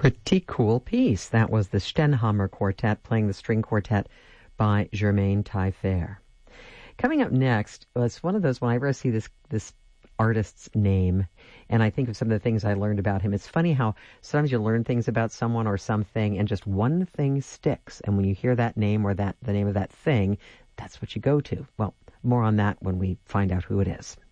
Pretty cool piece. That was the Stenhammer Quartet playing the string quartet by Germaine Taillefer. Coming up next, it's one of those, whenever I see this artist's name and I think of some of the things I learned about him, it's funny how sometimes you learn things about someone or something and just one thing sticks. And when you hear that name or the name of that thing, that's what you go to. Well, more on that when we find out who it is.